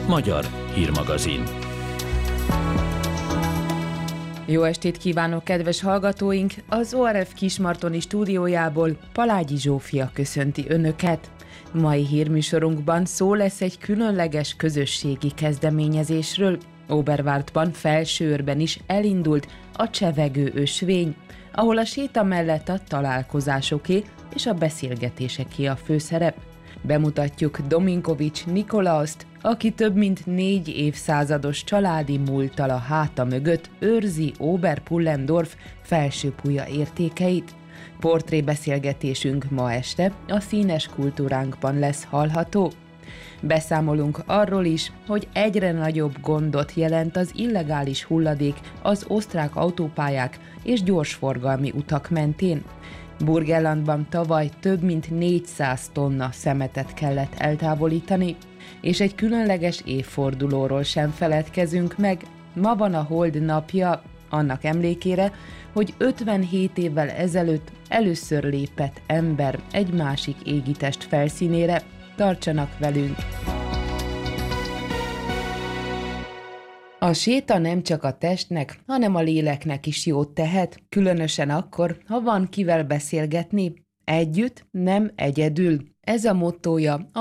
Magyar hírmagazin. Jó estét kívánok, kedves hallgatóink! Az ORF Kismartoni stúdiójából Palágyi Zsófia köszönti Önöket. Mai hírműsorunkban szó lesz egy különleges közösségi kezdeményezésről. Oberwaldban, Felsőőrben is elindult a Csevegő ösvény, ahol a séta mellett a találkozásoké és a beszélgetéseké a főszerep. Bemutatjuk Dominkovics Nikolauszt, aki több mint 4 évszázados családi múlttal a háta mögött őrzi Oberpullendorf Felsőpúja értékeit. Portrébeszélgetésünk ma este a Színes kultúránkban lesz hallható. Beszámolunk arról is, hogy egyre nagyobb gondot jelent az illegális hulladék az osztrák autópályák és gyorsforgalmi utak mentén. Burgenlandban tavaly több mint 400 tonna szemetet kellett eltávolítani, és egy különleges évfordulóról sem feledkezünk meg. Ma van a Hold napja, annak emlékére, hogy 57 évvel ezelőtt először lépett ember egy másik égitest felszínére. Tartsanak velünk! A séta nem csak a testnek, hanem a léleknek is jót tehet, különösen akkor, ha van kivel beszélgetni. Együtt, nem egyedül. Ez a mottója a